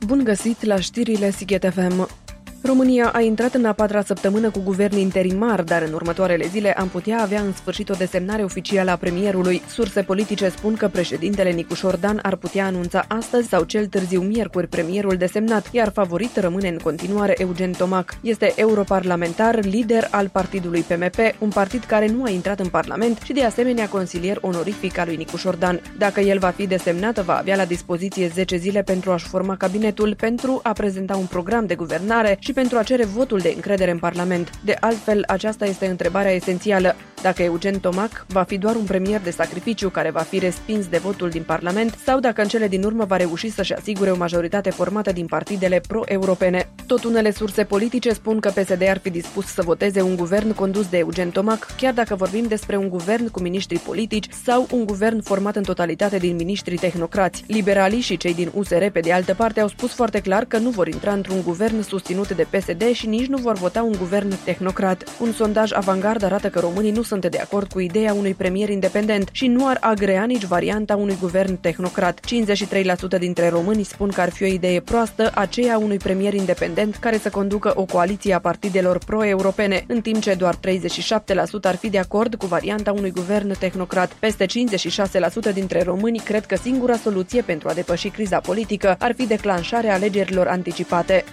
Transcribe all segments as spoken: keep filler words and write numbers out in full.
Bun găsit la știrile Sighet F M. România a intrat în a patra săptămână cu guvern interimar, dar în următoarele zile am putea avea în sfârșit o desemnare oficială a premierului. Surse politice spun că președintele Nicușor Dan ar putea anunța astăzi sau cel târziu miercuri premierul desemnat, iar favorit rămâne în continuare Eugen Tomac. Este europarlamentar, lider al partidului P M P, un partid care nu a intrat în Parlament și de asemenea consilier onorific al lui Nicușor Dan. Dacă el va fi desemnat, va avea la dispoziție zece zile pentru a-și forma cabinetul, pentru a prezenta un program de guvernare și pentru a cere votul de încredere în Parlament. De altfel, aceasta este întrebarea esențială. Dacă Eugen Tomac va fi doar un premier de sacrificiu care va fi respins de votul din Parlament sau dacă în cele din urmă va reuși să-și asigure o majoritate formată din partidele pro-europene. Tot unele surse politice spun că P S D ar fi dispus să voteze un guvern condus de Eugen Tomac, chiar dacă vorbim despre un guvern cu miniștri politici sau un guvern format în totalitate din miniștri tehnocrați. Liberalii și cei din U S R, pe de altă parte, au spus foarte clar că nu vor intra într-un guvern susținut de P S D și nici nu vor vota un guvern tehnocrat. Un sondaj avangard arată că românii nu sunt de acord cu ideea unui premier independent și nu ar agrea nici varianta unui guvern tehnocrat. cincizeci și trei la sută dintre români spun că ar fi o idee proastă aceea unui premier independent care să conducă o coaliție a partidelor pro-europene, în timp ce doar treizeci și șapte la sută ar fi de acord cu varianta unui guvern tehnocrat. Peste cincizeci și șase la sută dintre români cred că singura soluție pentru a depăși criza politică ar fi declanșarea alegerilor anticipate.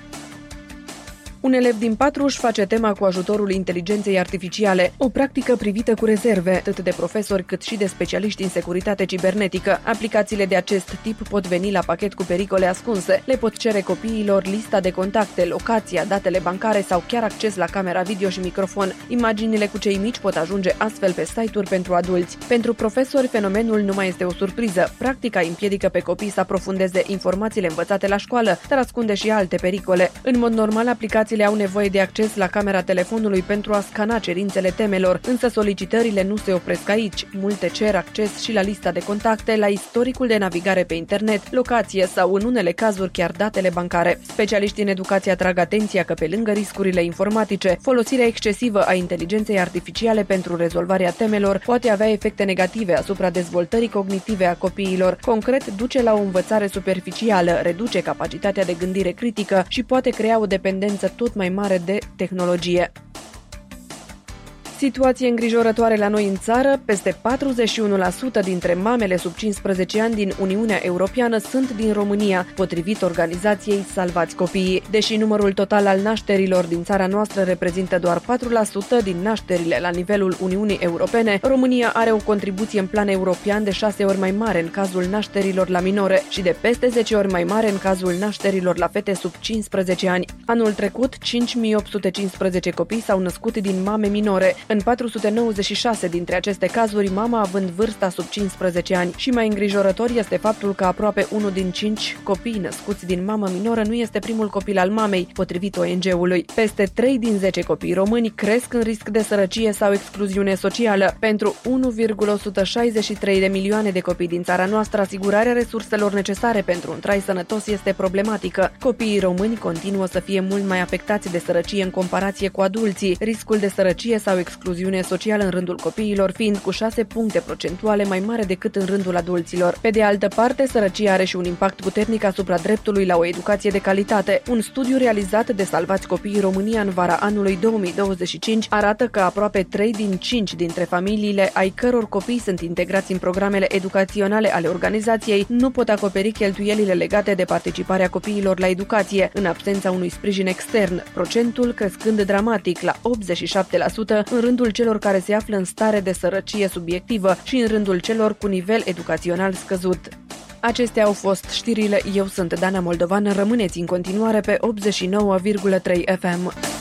Un elev din patru își face tema cu ajutorul inteligenței artificiale, o practică privită cu rezerve, atât de profesori cât și de specialiști în securitate cibernetică. Aplicațiile de acest tip pot veni la pachet cu pericole ascunse. Le pot cere copiilor lista de contacte, locația, datele bancare sau chiar acces la camera video și microfon. Imaginile cu cei mici pot ajunge astfel pe site-uri pentru adulți. Pentru profesori, fenomenul nu mai este o surpriză. Practica îi împiedică pe copii să aprofundeze informațiile învățate la școală, dar ascunde și alte pericole. În mod normal, aplicațiile au nevoie de acces la camera telefonului pentru a scana cerințele temelor, însă solicitările nu se opresc aici. Multe cer acces și la lista de contacte, la istoricul de navigare pe internet, locație sau, în unele cazuri, chiar datele bancare. Specialiștii în educație atrag atenția că, pe lângă riscurile informatice, folosirea excesivă a inteligenței artificiale pentru rezolvarea temelor poate avea efecte negative asupra dezvoltării cognitive a copiilor. Concret, duce la o învățare superficială, reduce capacitatea de gândire critică și poate crea o dependență tot mai mare de tehnologie. Situație îngrijorătoare la noi în țară. Peste patruzeci și unu la sută dintre mamele sub cincisprezece ani din Uniunea Europeană sunt din România, potrivit organizației Salvați Copiii. Deși numărul total al nașterilor din țara noastră reprezintă doar patru la sută din nașterile la nivelul Uniunii Europene, România are o contribuție în plan european de șase ori mai mare în cazul nașterilor la minore și de peste zece ori mai mare în cazul nașterilor la fete sub cincisprezece ani. Anul trecut, cinci mii opt sute cincisprezece copii s-au născut din mame minore. În patru sute nouăzeci și șase dintre aceste cazuri, mama având vârsta sub cincisprezece ani. Și mai îngrijorător este faptul că aproape unul din cinci copii născuți din mamă minoră nu este primul copil al mamei, potrivit O N G-ului. Peste trei din zece copii români cresc în risc de sărăcie sau excluziune socială. Pentru unu virgulă o sută șaizeci și trei de milioane de copii din țara noastră, asigurarea resurselor necesare pentru un trai sănătos este problematică. Copiii români continuă să fie mult mai afectați de sărăcie în comparație cu adulții. Riscul de sărăcie sau excluziune socială în rândul copiilor fiind cu șase puncte procentuale mai mare decât în rândul adulților. Pe de altă parte, sărăcia are și un impact puternic asupra dreptului la o educație de calitate. Un studiu realizat de Salvați Copiii România în vara anului două mii douăzeci și cinci arată că aproape trei din cinci dintre familiile ai căror copii sunt integrați în programele educaționale ale organizației nu pot acoperi cheltuielile legate de participarea copiilor la educație, în absența unui sprijin extern, procentul crescând dramatic la optzeci și șapte la sută în rândul celor care se află în stare de sărăcie subiectivă și în rândul celor cu nivel educațional scăzut. Acestea au fost știrile. Eu sunt Dana Moldovan. Rămâneți în continuare pe optzeci și nouă virgulă trei F M.